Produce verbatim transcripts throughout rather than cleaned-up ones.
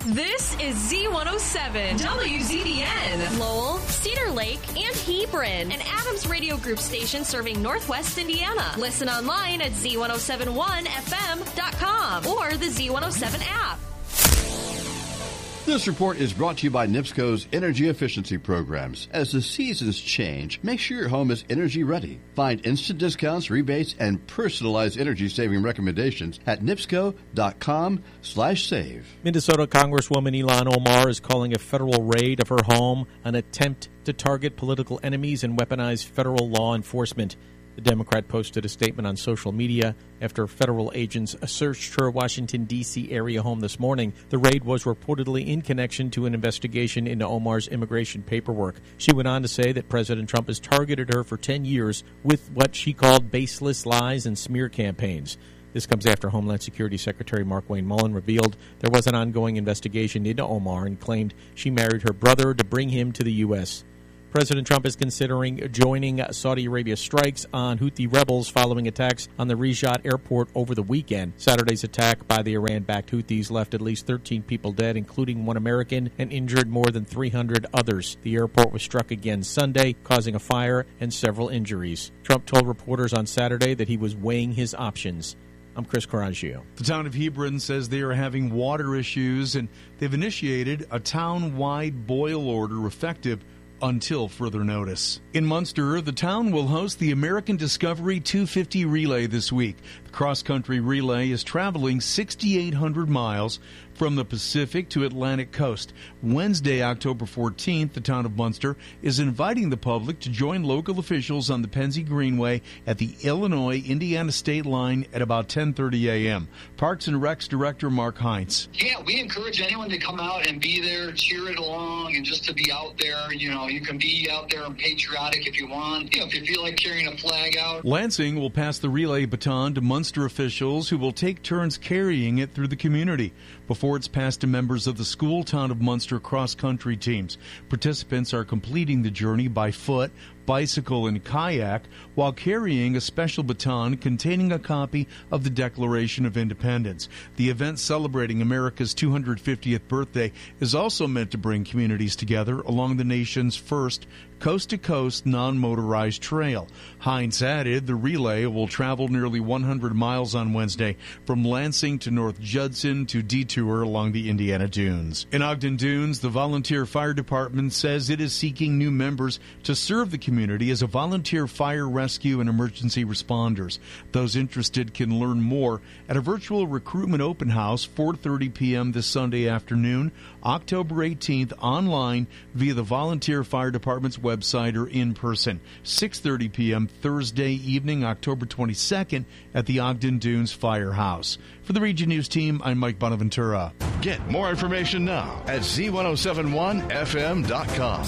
This is Z one oh seven, W Z D N. Lowell, Cedar Lake, and Hebron. An Adams Radio Group station serving Northwest Indiana. Listen online at Z one oh seven one F M dot com or the Z one oh seven app. This report is brought to you by NIPSCO's energy efficiency programs. As the seasons change, make sure your home is energy ready. Find instant discounts, rebates, and personalized energy-saving recommendations at nipsco.com slash save. Minnesota Congresswoman Ilhan Omar is calling a federal raid of her home an attempt to target political enemies and weaponize federal law enforcement. The Democrat posted a statement on social media after federal agents searched her Washington, D C area home this morning. The raid was reportedly in connection to an investigation into Omar's immigration paperwork. She went on to say that President Trump has targeted her for ten years with what she called baseless lies and smear campaigns. This comes after Homeland Security Secretary Mark Wayne Mullen revealed there was an ongoing investigation into Omar and claimed she married her brother to bring him to the U S President Trump is considering joining Saudi Arabia's strikes on Houthi rebels following attacks on the Riyadh airport over the weekend. Saturday's attack by the Iran-backed Houthis left at least thirteen people dead, including one American, and injured more than three hundred others. The airport was struck again Sunday, causing a fire and several injuries. Trump told reporters on Saturday that he was weighing his options. I'm Chris Coraggio. The town of Hebron says they are having water issues, and they've initiated a town-wide boil order effective until further notice. In Munster, the town will host the American Discovery two fifty Relay this week. The cross-country relay is traveling six thousand eight hundred miles from the Pacific to Atlantic coast. Wednesday, October fourteenth, the town of Munster is inviting the public to join local officials on the Pennsy Greenway at the Illinois-Indiana state line at about ten thirty a.m. Parks and Recs Director Mark Heinz. Yeah, we encourage anyone to come out and be there, cheer it along, and just to be out there. You know, you can be out there and patriotic if you want. You know, if you feel like carrying a flag out. Lansing will pass the relay baton to Munster officials who will take turns carrying it through the community before it's passed to members of the school town of Munster cross-country teams. Participants are completing the journey by foot, bicycle, and kayak while carrying a special baton containing a copy of the Declaration of Independence. The event celebrating America's two hundred fiftieth birthday is also meant to bring communities together along the nation's first coast-to-coast non-motorized trail. Hines added the relay will travel nearly one hundred miles on Wednesday from Lansing to North Judson to detour along the Indiana Dunes. In Ogden Dunes, the Volunteer Fire Department says it is seeking new members to serve the community as a volunteer fire rescue and emergency responders. Those interested can learn more at a virtual recruitment open house, four thirty p.m. this Sunday afternoon, October eighteenth, online via the Volunteer Fire Department's website or in person, six thirty p.m. Thursday evening, October twenty-second, at the Ogden Dunes Firehouse. For the Region News team, I'm Mike Bonaventura. Get more information now at Z ten seventy-one F M dot com.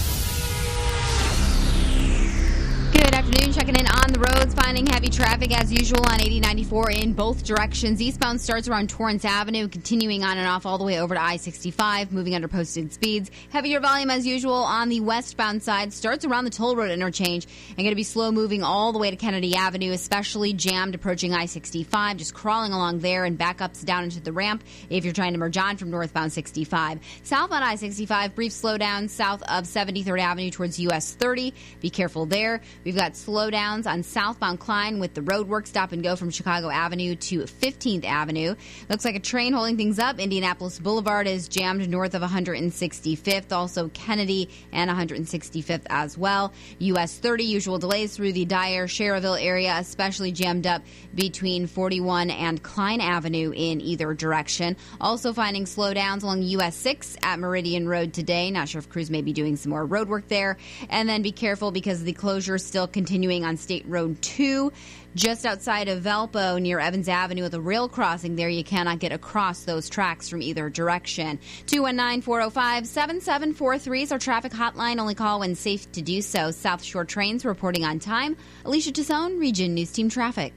Good afternoon. Checking in on the roads, finding heavy traffic as usual on eighty ninety-four in both directions. Eastbound starts around Torrance Avenue, continuing on and off all the way over to I sixty-five, moving under posted speeds. Heavier volume as usual on the westbound side, starts around the toll road interchange and going to be slow moving all the way to Kennedy Avenue, especially jammed approaching I sixty-five, just crawling along there, and backups down into the ramp if you're trying to merge on from northbound sixty-five. Southbound I sixty-five, brief slowdown south of seventy-third Avenue towards U S thirty. Be careful there. We've got slowdowns on southbound Klein with the roadwork stop and go from Chicago Avenue to fifteenth Avenue. Looks like a train holding things up. Indianapolis Boulevard is jammed north of one hundred sixty-fifth. Also Kennedy and one hundred sixty-fifth as well. U S thirty, usual delays through the Dyer, Cherville area, especially jammed up between forty-one and Klein Avenue in either direction. Also finding slowdowns along U S six at Meridian Road today. Not sure if crews may be doing some more road work there. And then be careful because the closure is still continuing on State Road two, just outside of Valpo near Evans Avenue with a rail crossing there. You cannot get across those tracks from either direction. two one nine, four oh five, seven seven four three is our traffic hotline. Only call when safe to do so. South Shore trains reporting on time. Alicia Tassone, Region News Team Traffic.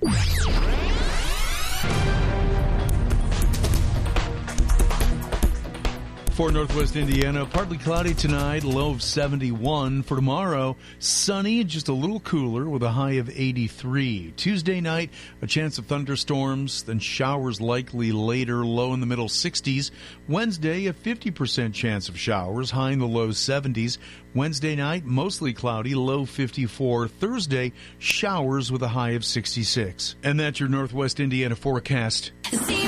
For Northwest Indiana, partly cloudy tonight, low of seventy-one. For tomorrow, sunny, just a little cooler with a high of eighty-three. Tuesday night, a chance of thunderstorms, then showers likely later, low in the middle sixties. Wednesday, a fifty percent chance of showers, high in the low seventies. Wednesday night, mostly cloudy, low fifty-four. Thursday, showers with a high of sixty-six. And that's your Northwest Indiana forecast. See